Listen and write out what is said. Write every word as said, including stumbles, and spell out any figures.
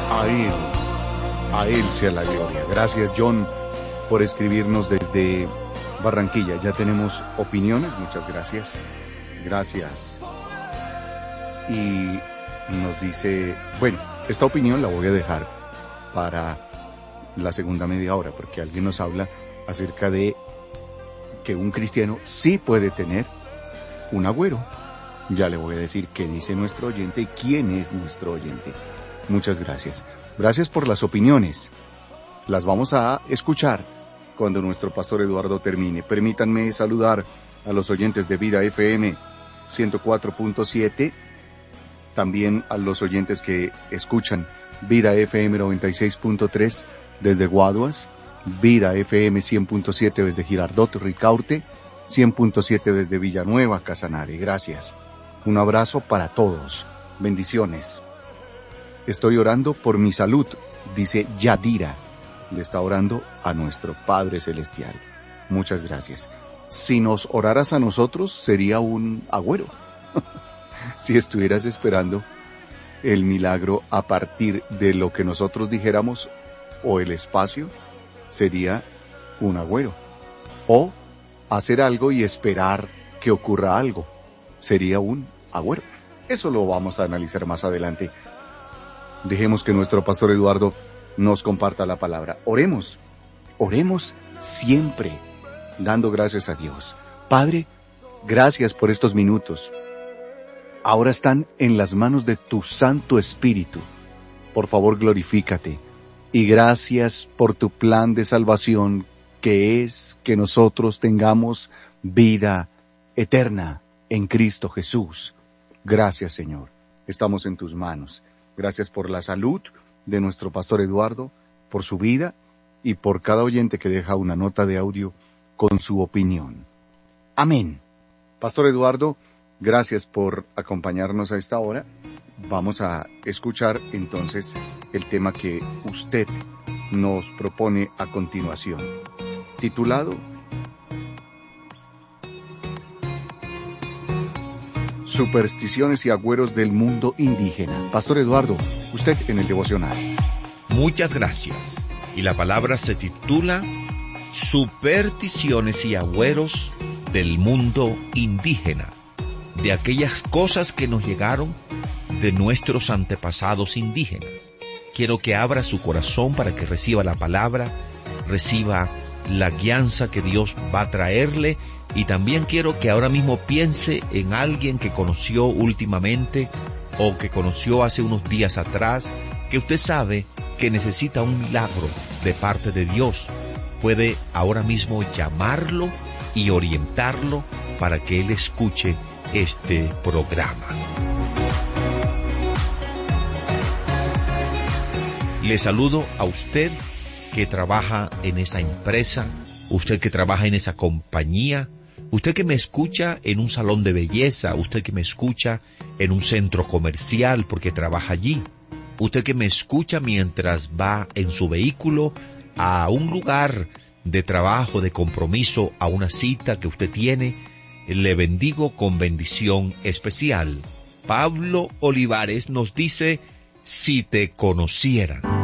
A Él, a Él sea la gloria. Gracias, John, por escribirnos desde Barranquilla. Ya tenemos opiniones, muchas gracias. Gracias. Y nos dice, bueno, esta opinión la voy a dejar para la segunda media hora, porque alguien nos habla acerca de que un cristiano sí puede tener un agüero. Ya le voy a decir qué dice nuestro oyente y quién es nuestro oyente. Muchas gracias. Gracias por las opiniones. Las vamos a escuchar cuando nuestro pastor Eduardo termine. Permítanme saludar a los oyentes de Vida F M ciento cuatro punto siete, también a los oyentes que escuchan Vida F M noventa y seis punto tres desde Guaduas, Vida F M cien punto siete desde Girardot, Ricaurte, cien punto siete desde Villanueva, Casanare. Gracias. Un abrazo para todos. Bendiciones. Estoy orando por mi salud, dice Yadira. Le está orando a nuestro Padre Celestial. Muchas gracias. Si nos oraras a nosotros, sería un agüero. Si estuvieras esperando el milagro a partir de lo que nosotros dijéramos, o el espacio, sería un agüero. O hacer algo y esperar que ocurra algo, sería un agüero. Eso lo vamos a analizar más adelante. Dejemos que nuestro pastor Eduardo nos comparta la palabra. Oremos, oremos siempre, dando gracias a Dios. Padre, gracias por estos minutos. Ahora están en las manos de tu Santo Espíritu. Por favor, glorifícate. Y gracias por tu plan de salvación, que es que nosotros tengamos vida eterna en Cristo Jesús. Gracias, Señor. Estamos en tus manos. Gracias por la salud de nuestro pastor Eduardo, por su vida y por cada oyente que deja una nota de audio con su opinión. Amén. Pastor Eduardo, gracias por acompañarnos a esta hora. Vamos a escuchar entonces el tema que usted nos propone a continuación, titulado Supersticiones y agüeros del mundo indígena. Pastor Eduardo, usted en el devocional. Muchas gracias. Y la palabra se titula Supersticiones y agüeros del mundo indígena, de aquellas cosas que nos llegaron de nuestros antepasados indígenas. Quiero que abra su corazón para que reciba la palabra, reciba la guianza que Dios va a traerle, y también quiero que ahora mismo piense en alguien que conoció últimamente o que conoció hace unos días atrás, que usted sabe que necesita un milagro de parte de Dios. Puede ahora mismo llamarlo y orientarlo para que él escuche este programa. Le saludo a usted que trabaja en esa empresa, usted que trabaja en esa compañía, usted que me escucha en un salón de belleza, usted que me escucha en un centro comercial porque trabaja allí, usted que me escucha mientras va en su vehículo a un lugar de trabajo, de compromiso, a una cita que usted tiene, le bendigo con bendición especial. Pablo Olivares nos dice, si te conocieran.